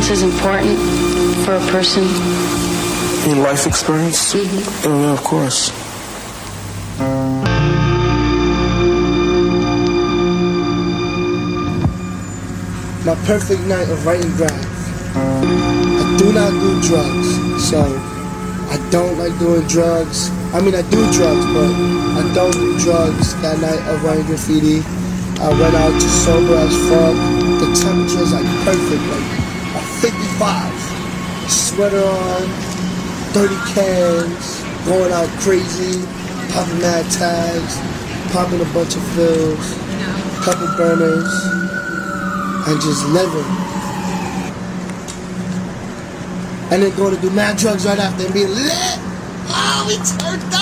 experience is important for a person? In life experience? Mm-hmm. Oh, yeah, of course. My perfect night of writing graph. I do not do drugs, so I don't like doing drugs. I mean, I do drugs, but I don't do drugs that night of writing graffiti. I went out to sober as fuck. The temperature is like perfect, like 55. Sweater on, 30 cans, going out crazy, popping mad tags, popping a bunch of fills, couple burners, and just living. And then going to do mad drugs right after and be lit. Oh, we turned up.